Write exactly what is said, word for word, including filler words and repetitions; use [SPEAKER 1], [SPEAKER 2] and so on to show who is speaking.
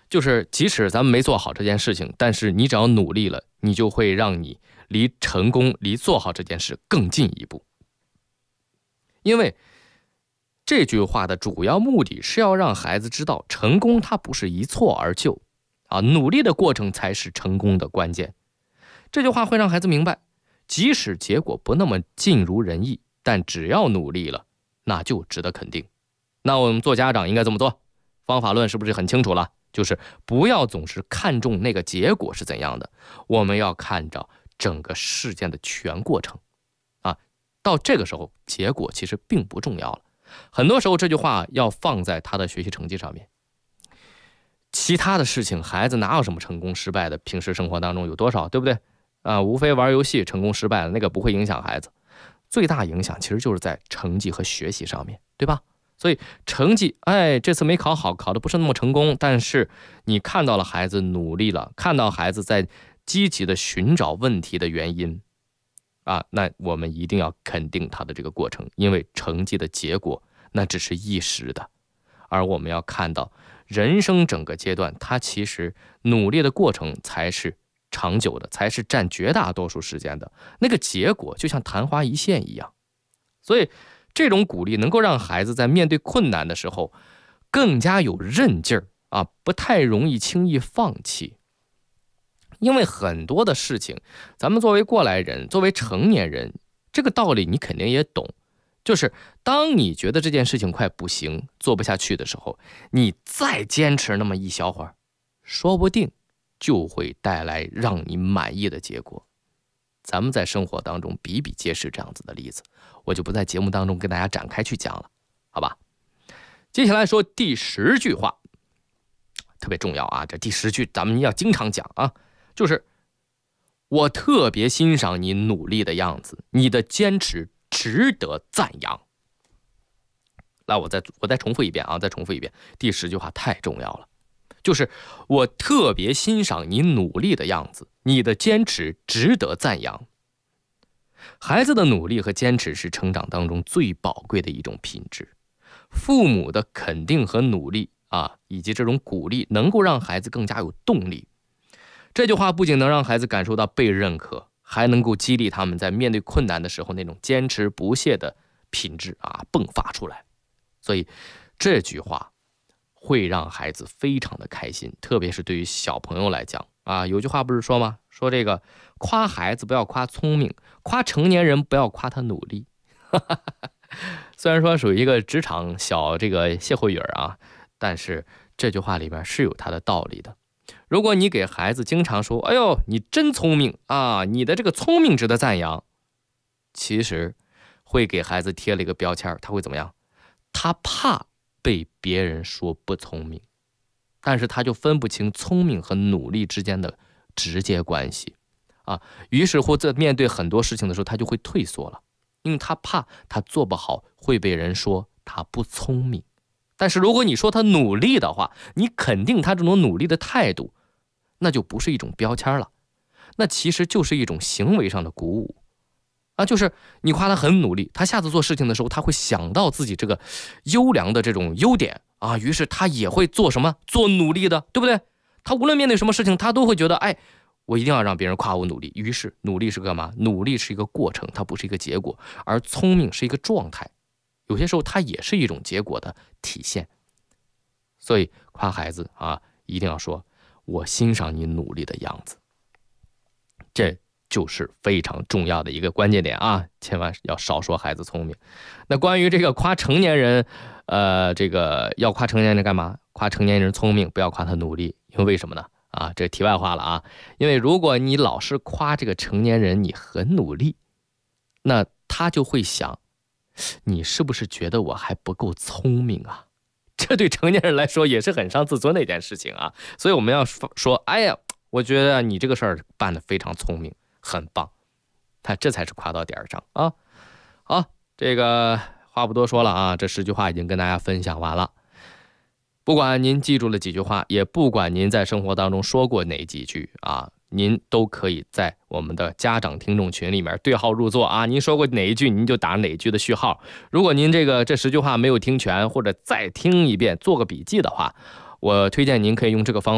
[SPEAKER 1] 就是即使咱们没做好这件事情，但是你只要努力了，你就会让你离成功、离做好这件事更进一步。因为这句话的主要目的是要让孩子知道，成功它不是一蹴而就啊，努力的过程才是成功的关键。这句话会让孩子明白，即使结果不那么尽如人意，但只要努力了，那就值得肯定。那我们做家长应该这么做，方法论是不是很清楚了？就是不要总是看重那个结果是怎样的，我们要看着整个事件的全过程啊。到这个时候，结果其实并不重要了。很多时候这句话要放在他的学习成绩上面，其他的事情孩子哪有什么成功失败的，平时生活当中有多少，对不对啊？无非玩游戏成功失败了，那个不会影响孩子，最大影响其实就是在成绩和学习上面，对吧？所以成绩，哎，这次没考好，考得不是那么成功，但是你看到了孩子努力了，看到孩子在积极的寻找问题的原因啊，那我们一定要肯定他的这个过程，因为成绩的结果那只是一时的，而我们要看到人生整个阶段，他其实努力的过程才是长久的，才是占绝大多数时间的，那个结果就像昙花一现一样。所以这种鼓励能够让孩子在面对困难的时候更加有韧劲儿啊，不太容易轻易放弃。因为很多的事情，咱们作为过来人，作为成年人，这个道理你肯定也懂，就是当你觉得这件事情快不行，做不下去的时候，你再坚持那么一小会儿，说不定就会带来让你满意的结果。咱们在生活当中比比皆是这样子的例子，我就不在节目当中跟大家展开去讲了，好吧？接下来说第十句话，特别重要啊！这第十句咱们要经常讲啊，就是我特别欣赏你努力的样子，你的坚持值得赞扬。来，我再我再重复一遍啊，再重复一遍，第十句话太重要了。就是我特别欣赏你努力的样子，你的坚持值得赞扬。孩子的努力和坚持是成长当中最宝贵的一种品质，父母的肯定和努力啊，以及这种鼓励，能够让孩子更加有动力。这句话不仅能让孩子感受到被认可，还能够激励他们在面对困难的时候那种坚持不懈的品质啊迸发出来。所以这句话会让孩子非常的开心，特别是对于小朋友来讲啊，有句话不是说吗？说这个夸孩子不要夸聪明，夸成年人不要夸他努力。虽然说属于一个职场小这个歇后语啊，但是这句话里边是有它的道理的。如果你给孩子经常说，哎呦，你真聪明啊，你的这个聪明值得赞扬，其实会给孩子贴了一个标签，他会怎么样？他怕被别人说不聪明，但是他就分不清聪明和努力之间的直接关系啊。于是乎在面对很多事情的时候，他就会退缩了，因为他怕他做不好会被人说他不聪明。但是如果你说他努力的话，你肯定他这种努力的态度，那就不是一种标签了，那其实就是一种行为上的鼓舞啊，就是你夸他很努力，他下次做事情的时候，他会想到自己这个优良的这种优点啊，于是他也会做什么？做努力的，对不对？他无论面对什么事情，他都会觉得，哎，我一定要让别人夸我努力。于是努力是干嘛？努力是一个过程，它不是一个结果，而聪明是一个状态，有些时候它也是一种结果的体现。所以夸孩子啊，一定要说我欣赏你努力的样子，这就是非常重要的一个关键点啊，千万要少说孩子聪明。那关于这个夸成年人，呃，这个要夸成年人干嘛？夸成年人聪明，不要夸他努力，因为为什么呢？啊，这题外话了啊。因为如果你老是夸这个成年人你很努力，那他就会想，你是不是觉得我还不够聪明啊？这对成年人来说也是很伤自尊的一件事情啊。所以我们要说，哎呀，我觉得你这个事儿办得非常聪明，很棒，他这才是夸到点儿上啊。好，这个话不多说了啊，这十句话已经跟大家分享完了。不管您记住了几句话，也不管您在生活当中说过哪几句啊，您都可以在我们的家长听众群里面对号入座啊。您说过哪一句，您就打哪一句的序号。如果您这个这十句话没有听全，或者再听一遍，做个笔记的话，我推荐您可以用这个方法。